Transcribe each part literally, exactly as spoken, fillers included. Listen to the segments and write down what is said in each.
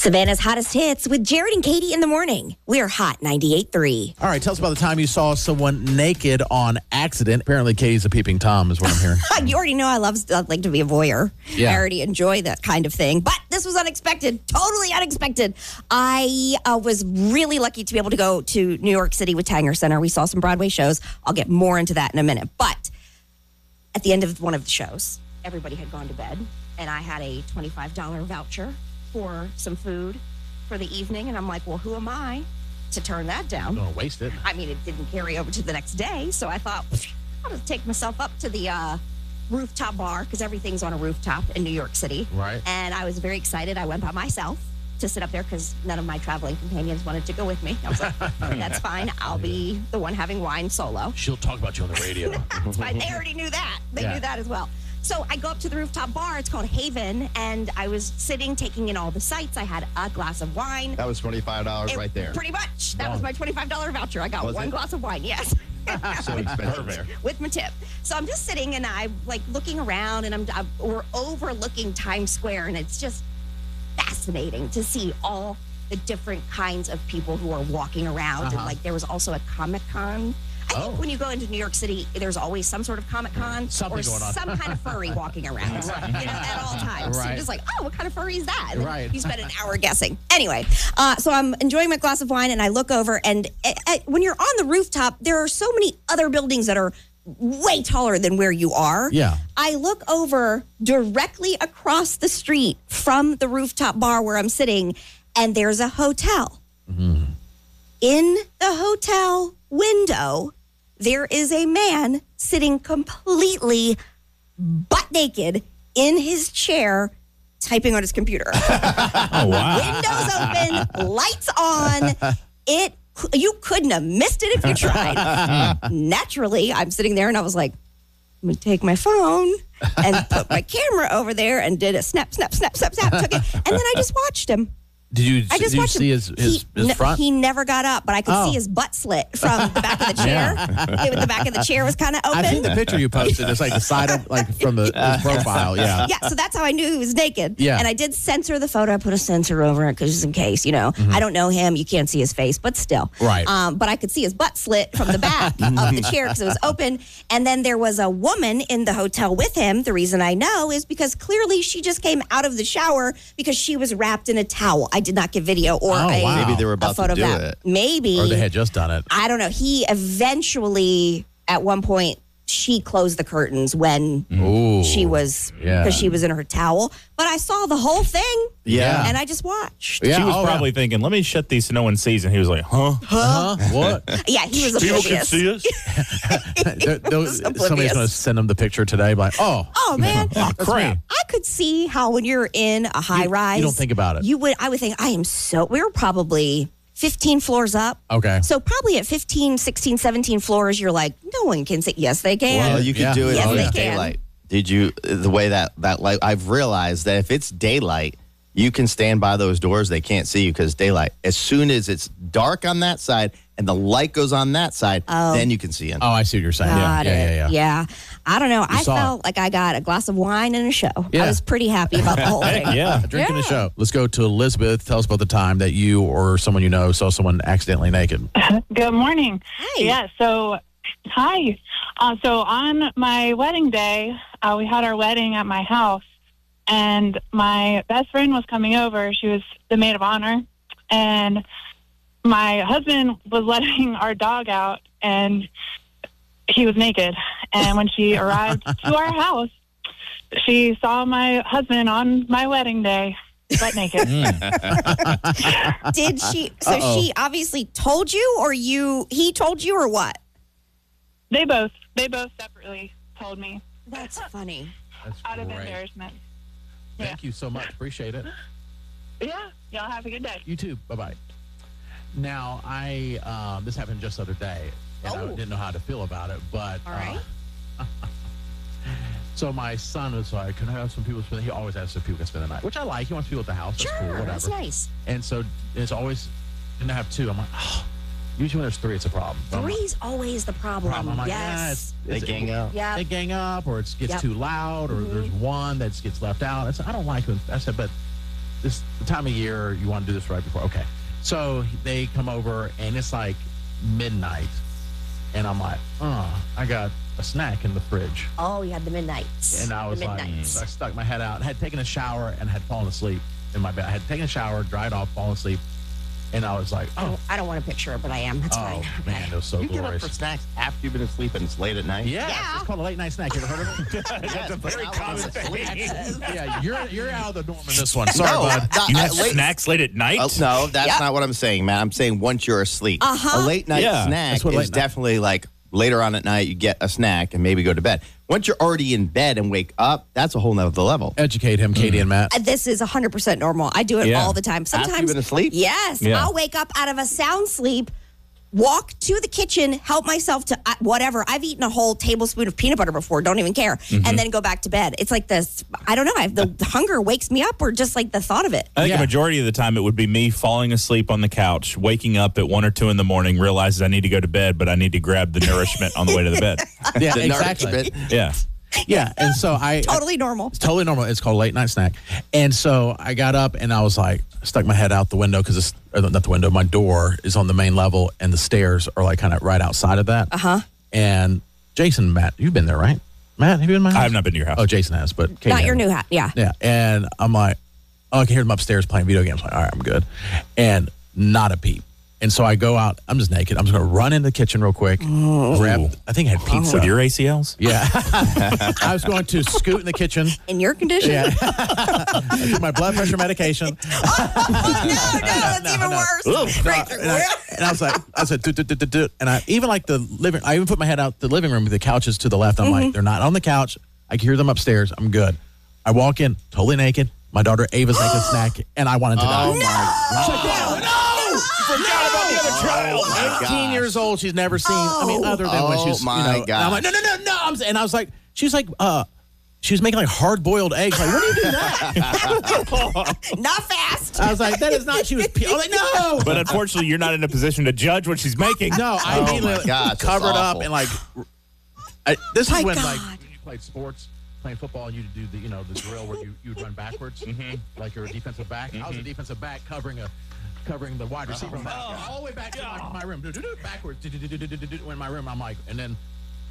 Savannah's hottest hits with Jared and Katie in the morning. We're Hot ninety-eight point three. All right, tell us about the time you saw someone naked on accident. Apparently, Katie's a peeping Tom is what I'm hearing. You already know I love I like to be a voyeur. Yeah. I already enjoy that kind of thing. But this was unexpected, totally unexpected. I uh, was really lucky to be able to go to New York City with Tanger Center. We saw some Broadway shows. I'll get more into that in a minute. But at the end of one of the shows, everybody had gone to bed, and I had a twenty-five dollars voucher for some food for the evening. And I'm like, well, who am I to turn that down? Don't waste it. I mean, it didn't carry over to the next day. So I thought, I'll just take myself up to the uh, rooftop bar, because everything's on a rooftop in New York City. Right. And I was very excited. I went by myself to sit up there because none of my traveling companions wanted to go with me. I was like, that's fine. I'll be the one having wine solo. She'll talk about you on the radio. That's fine. They already knew that. They Yeah. knew that as well. So I go up to the rooftop bar. It's called Haven. And I was sitting, taking in all the sights. I had a glass of wine. That was twenty-five dollars It- right there. Pretty much. That was my twenty-five dollars voucher. I got Was one it? glass of wine. Yes. So expensive there. With my tip. So I'm just sitting and I'm like looking around, and I'm, I'm we're overlooking Times Square, and it's just fascinating to see all the different kinds of people who are walking around. Uh-huh. And like there was also a Comic-Con. I Oh. think when you go into New York City, there's always some sort of Comic-Con Something or going on. some kind of furry walking around, you know, at all times. So Right. you're just like, oh, what kind of furry is that? And then Right. you spend an hour guessing. Anyway, uh, so I'm enjoying my glass of wine, and I look over, and uh, uh, when you're on the rooftop, there are so many other buildings that are way taller than where you are. Yeah. I look over directly across the street from the rooftop bar where I'm sitting, and there's a hotel. Mm-hmm. In the hotel window, there is a man sitting completely butt naked in his chair, typing on his computer. Oh, wow. Windows open, lights on. It you couldn't have missed it if you tried. Naturally, I'm sitting there and I was like, I'm gonna take my phone and put my camera over there and did a snap, snap, snap, snap, snap, took it, and then I just watched him. Did you, I just did you watched see him. his, his, he, his n- front? He never got up, but I could Oh. see his butt slit from the back of the chair. It- the back of the chair was kind of open. I've seen the picture you posted. It's like the side of, like from the his profile. Yeah. Yeah, so that's how I knew he was naked. Yeah. And I did censor the photo. I put a censor over it because just in case, you know, I don't know him. You can't see his face, but still. Right. Um, but I could see his butt slit from the back of the chair because it was open. And then there was a woman in the hotel with him. The reason I know is because clearly she just came out of the shower because she was wrapped in a towel. I did not get video or Oh, a, wow. Maybe they were a about photo to do of that. it. Maybe. Or they had just done it. I don't know. He eventually, at one point, she closed the curtains when Ooh. she was, Yeah. because she was in her towel. But I saw the whole thing, Yeah. and I just watched. Yeah. She was oh, probably thinking, let me shut these so no one sees. And he was like, huh? Huh? What? Yeah, he was People can oblivious. see us? There- there- was somebody's oblivious. going to send him the picture today. Like, oh, Oh man, oh crap. I could see how when you're in a high You- rise, you don't think about it. You would. I would think I am so. We were probably fifteen floors up. Okay. So probably at fifteen, sixteen, seventeen floors, you're like, no one can see. Yes, they can. Well, you could Yeah. do it Yes, in they the can. daylight. Did you, the way that, that light, I've realized that if it's daylight, you can stand by those doors. They can't see you because daylight. As soon as it's dark on that side and the light goes on that side, Oh. then you can see in. Oh, I see what you're saying. Got yeah, it. yeah, yeah, yeah. I don't know. I saw felt like I got a glass of wine and a show. Yeah. I was pretty happy about the whole thing. Yeah. Drinking the Yeah. show. Let's go to Elizabeth. Tell us about the time that you or someone you know saw someone accidentally naked. Good morning. Hi. Yeah, so, hi. Uh, so on my wedding day, uh, we had our wedding at my house, and my best friend was coming over. She was the maid of honor, and my husband was letting our dog out, and he was naked. And when she arrived to our house, she saw my husband on my wedding day, butt naked. Did she? So Uh-oh. she obviously told you, or you? He told you, or what? They both, they both separately told me That's funny. That's out of great. embarrassment. Thank you so much. Appreciate it. Yeah, y'all have a good day. You too. Bye-bye. Now, I, um, this happened just the other day, and I Oh. didn't know how to feel about it, but. All right. Uh, so my son was like, can I have some people spend, he always asks if people can spend the night, which I like. He wants people at the house. That's Sure, cool, whatever. that's nice. And so it's always, can I have two? I'm like, oh. Usually when there's three, it's a problem. So I'm like, Three's always the problem. problem. I'm like, yeah, yes. it's, They it's- gang up. Yeah. They gang up, or it gets Yep. too loud, or Mhm. there's one that gets left out. I said, I don't like it. I said, but this the time of year you want to do this right before. Okay, so they come over and it's like midnight, and I'm like, oh, I got a snack in the fridge, Oh, you had the midnights. and I was the like, midnights. so I stuck my head out, had taken a shower, and had fallen asleep in my bed. I had taken a shower, dried off, fallen asleep, and I was like, I oh, don't, I don't want to picture it, but I am. That's oh fine. man, it was so You get up glorious. for snacks after you've been asleep and it's late at night? Yeah, Yeah. it's called a late night snack. You ever heard of it? That's a very common thing. Yeah, you're you're out of the norm in this one. Sorry, No, bud. not- You uh, have late- snacks late at night? Oh, no, that's Yep. not what I'm saying, man. I'm saying once you're asleep. Uh-huh. A late night Yeah, snack that's what is late night- definitely like later on at night, you get a snack and maybe go to bed. Once you're already in bed and wake up, that's a whole nother level. Educate him, Katie and Matt. Uh, This is one hundred percent normal. I do it Yeah. all the time. After you've Sometimes. been asleep? Yes. Yeah. I'll wake up out of a sound sleep, walk to the kitchen, help myself to uh, whatever. I've eaten a whole tablespoon of peanut butter before, don't even care, Mm-hmm. and then go back to bed. It's like this, I don't know, I have the hunger wakes me up or just like the thought of it. I think Yeah. a majority of the time it would be me falling asleep on the couch, waking up at one or two in the morning, realizes I need to go to bed, but I need to grab the nourishment on the way to the bed. Yeah, The exactly. nourishment. Yeah. Yeah, and so I Totally normal. It's totally normal. It's called a late night snack. And so I got up and I was like, stuck my head out the window because it's or not the window. My door is on the main level and the stairs are like kind of right outside of that. Uh Uh-huh. And Jason, Matt, you've been there, right? Matt, have you been in my house? I have not been to your house. Oh, Jason has, but Katie Not your hasn't. new hat. Yeah. Yeah, and I'm like, oh, I can hear them upstairs playing video games. I'm like, all right, I'm good. And not a peep. And so I go out. I'm just naked. I'm just going to run into the kitchen real quick. Grab, I think I had pizza. With your A C Ls? Yeah. I was going to scoot in the kitchen. In your condition? Yeah. I took my blood pressure medication. Oh, no, no, that's No, even no. worse. Right through- And I, and I was like, I said, do, do, do, do, do. And I even like the living, I even put my head out the living room with the couches to the left. I'm like, they're not on the couch. I can hear them upstairs. I'm good. I walk in totally naked. My daughter Ava's making a snack, and I wanted to die. Oh, my God. Forgot about the other child. Oh, my eighteen gosh. years old. She's never seen. I mean, other than when Oh, she's, my you know. And I'm like, no, no, no, no. I'm, and I was like, she was like, uh, she was making like hard boiled eggs. Like, when do you do that? Not fast. I was like, that is not. She was. Pe- I was like, no. But unfortunately, you're not in a position to judge what she's making. No, I Oh, immediately my gosh, that's covered up awful. and like. I, this My is when God. like when you played sports, playing football, and you do the you know the drill where you you would run backwards, like you're a defensive back. I was a defensive back covering a covering the wide receiver back, all the way back to my, my room, Do-do-do, backwards. Do-do-do-do-do-do, in my room. I'm like, and then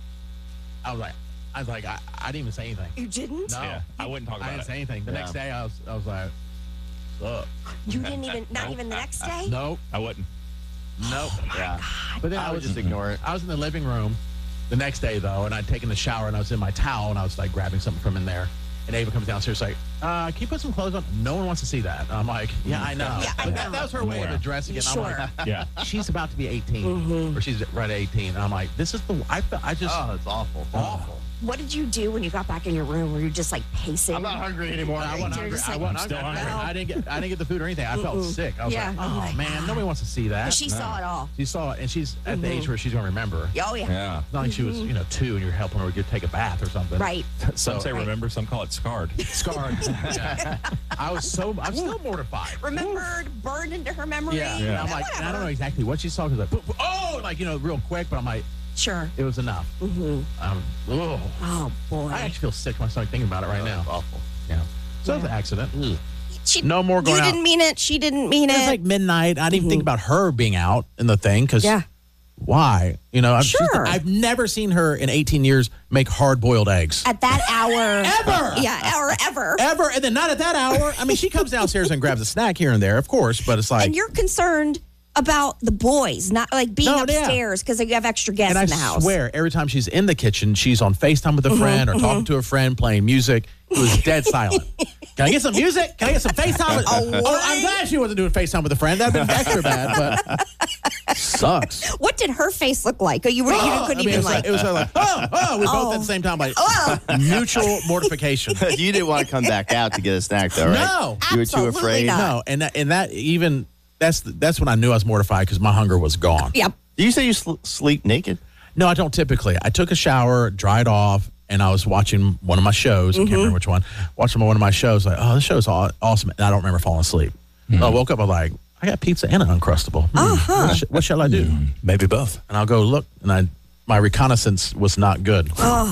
I was like, I was like, I, I didn't even say anything. You didn't? No, Yeah, I wouldn't talk I about didn't it. say anything. The Yeah. next day, I was I was like, look, You didn't even, not even the next day? nope, I wouldn't. nope. Yeah. But then I I would was just ignore it. I was in the living room the next day, though, and I'd taken the shower, and I was in my towel, and I was, like, grabbing something from in there. And Ava comes downstairs, like, uh, can you put some clothes on? No one wants to see that. And I'm like, yeah, I know. Yeah, I but that, know. that was her way of Yeah. addressing it. And I'm Sure. like, Yeah. she's about to be eighteen, or she's right at eighteen. And I'm like, this is the, I, fe- I just, Oh, it's awful. awful. What did you do when you got back in your room? Were you just like pacing? I'm not hungry anymore. I wasn't You're hungry. just I like, wasn't I'm still hungry. hungry. I didn't get, I didn't get the food or anything. I felt Mm-mm. sick. I was Yeah. like, Oh oh, my man, God. nobody wants to see that. She saw it all. She saw it, and she's at the age where she's going to remember. Oh, yeah. Yeah. It's not like she was, you know, two and you're helping her get take a bath or something. Right. Some say Right. remember, some call it scarred. Scarred. Yeah. I was so, I'm still mortified. Remembered, burned into her memory. Yeah. Yeah. And I'm like, and I don't know exactly what she saw because like, boop, boop, oh, like, you know, real quick, but I'm like, Sure. it was enough. Mm-hmm. Um, oh, Oh, boy. I actually feel sick when I start thinking about it right now. It's awful. Yeah. So it was an accident. She, No more going You out. didn't mean it. She didn't mean It it. was like midnight. I didn't even think about her being out in the thing because Yeah. why? You know, I've, she's- Sure. I've never seen her in eighteen years make hard boiled eggs. At that hour. Ever. Yeah, or ever. Ever. And then not at that hour. I mean, she comes downstairs and grabs a snack here and there, of course, but it's like. And you're concerned about the boys, not like being No, yeah. upstairs because you have extra guests And I in the house. swear, every time she's in the kitchen, she's on FaceTime with a friend or talking to a friend, playing music. It was dead silent. Can I get some music? Can I get some FaceTime? With- Oh, oh, I'm glad she wasn't doing FaceTime with a friend. That'd been extra bad, but sucks. What did her face look like? Oh, you, were, you I couldn't mean, it even was like. like, it was like, oh, oh, we both Oh. at the same time, like Oh. mutual mortification. You didn't want to come back out to get a snack, though, right? No. You were too Absolutely afraid. not. No, and that, and that even that's that's when I knew I was mortified because my hunger was gone. Yep. Do you say you sl- sleep naked? No, I don't typically. I took a shower, dried off, and I was watching one of my shows. I can't remember which one. Watching one of my shows, like, oh, this show's aw- awesome. And I don't remember falling asleep. So I woke up, I'm like, I got pizza and an Uncrustable. Hmm. What, sh- what shall I do? Maybe both. And I'll go look, and I my reconnaissance was not good. Oh,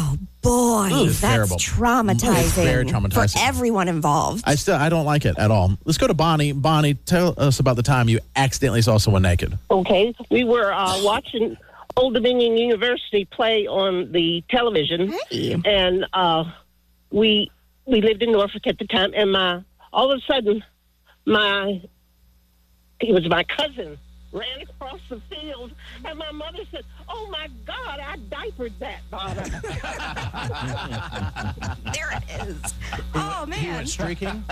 boy, Ooh, that's terrible. traumatizing, It's very traumatizing. for everyone involved. I still I don't like it at all. Let's go to Bonnie. Bonnie, tell us about the time you accidentally saw someone naked. Okay, we were uh, watching Old Dominion University play on the television, Hey. and uh, we we lived in Norfolk at the time. And my all of a sudden, my it was my cousin ran across the field, and my mother said, "Oh my God, I diapered that bottom." There it is. Oh, He man. went streaking.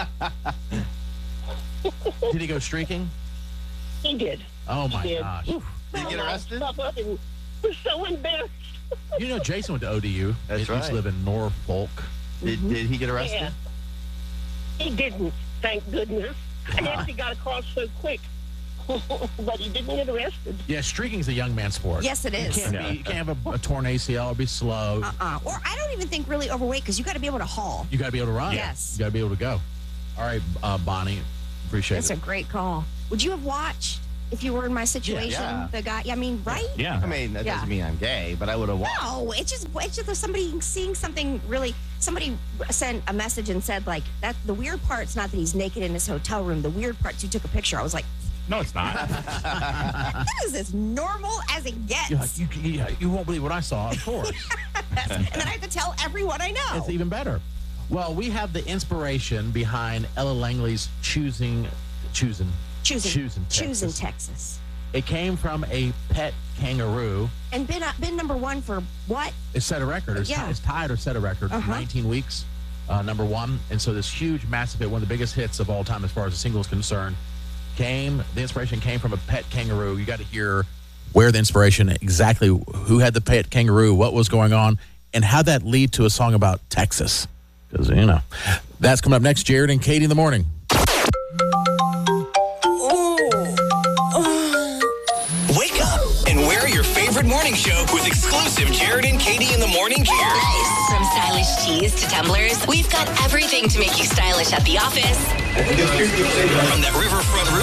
Did he go streaking? He did. Oh my He did. gosh! Did he get arrested? I was so embarrassed. You know, Jason went to O D U. That's he used to right. live in Norfolk. Did, did he get arrested? Yeah. He didn't, thank goodness. I guess he got across so quick. But he didn't get arrested. Yeah, streaking's a young man sport. Yes, it You is. can't, be, you can't have a, a torn A C L or be slow. Uh-uh. Or I don't even think really overweight because you got to be able to haul. You got to be able to run. Yes. You got to be able to go. All right, uh, Bonnie. Appreciate That's it. a great call. Would you have watched if you were in my situation? Yeah. The guy, I mean, right? Yeah. I mean, that Yeah. doesn't mean I'm gay, but I would have watched. No, it's just it's just somebody seeing something really. Somebody sent a message and said like that. The weird part's not that he's naked in his hotel room. The weird part's you took a picture. I was like, No, it's not. that is as normal as it gets. You're like, you, you, you won't believe what I saw, of course. And then I have to tell everyone I know. It's even better. Well, we have the inspiration behind Ella Langley's choosing, choosing, choosing, choosing choosing Texas. Texas, It came from a pet kangaroo. and been uh, been number one for what? It set a record. It's, Yeah. it's tied or set a record. Uh-huh. nineteen weeks, uh, number one. And so this huge, massive hit, one of the biggest hits of all time as far as the single is concerned, came, the inspiration came from a pet kangaroo. You got to hear where the inspiration, exactly who had the pet kangaroo, what was going on, and how that lead to a song about Texas. Because, you know, that's coming up next. Jared and Katie in the morning. Wake up and wear your favorite morning show with exclusive Jared and Katie in the morning gear. Nice. From stylish tees to tumblers, we've got everything to make you stylish at the office From that riverfront